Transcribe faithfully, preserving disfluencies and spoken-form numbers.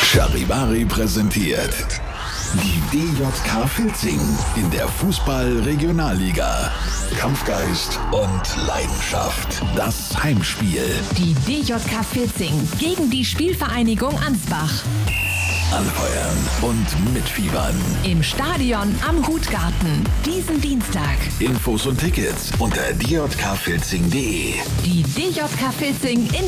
Charivari präsentiert die D J K Filzing in der Fußball-Regionalliga. Kampfgeist und Leidenschaft. Das Heimspiel. Die D J K Filzing gegen die Spielvereinigung Ansbach. Anfeuern und mitfiebern. Im Stadion am Hutgarten. Diesen Dienstag. Infos und Tickets unter d j k filzing punkt d e. Die D J K Filzing in